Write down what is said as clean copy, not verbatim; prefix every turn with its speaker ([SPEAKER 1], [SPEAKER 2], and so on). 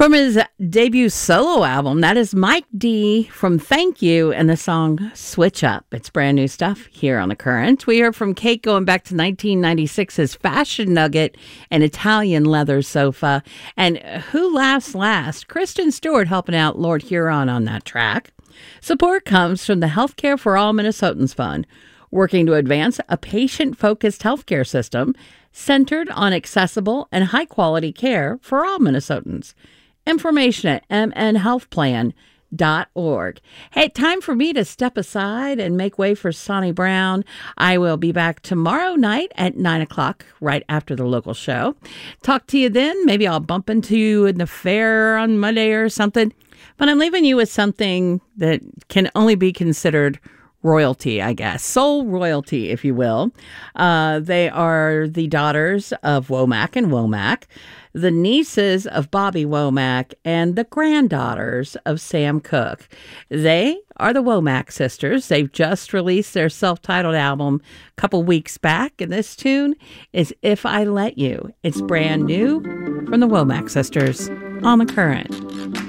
[SPEAKER 1] From his debut solo album, that is Mike D from Thank You and the song Switch Up. It's brand new stuff here on The Current. We heard from Kate going back to 1996's Fashion Nugget and Italian Leather Sofa. And Who Laughs Last? Kristen Stewart helping out Lord Huron on that track. Support comes from the Healthcare for All Minnesotans Fund, working to advance a patient-focused healthcare system centered on accessible and high-quality care for all Minnesotans. Information at mnhealthplan.org. Hey, time for me to step aside and make way for Sonny Brown. I will be back tomorrow night at 9 o'clock, right after the local show. Talk to you then. Maybe I'll bump into you in the fair on Monday or something. But I'm leaving you with something that can only be considered royalty, I guess. Soul royalty, if you will. They are the daughters of Womack and Womack, the nieces of Bobby Womack, and the granddaughters of Sam Cooke. They are the Womack sisters. They've just released their self-titled album a couple weeks back, and this tune is If I Let You. It's brand new from the Womack sisters on The Current.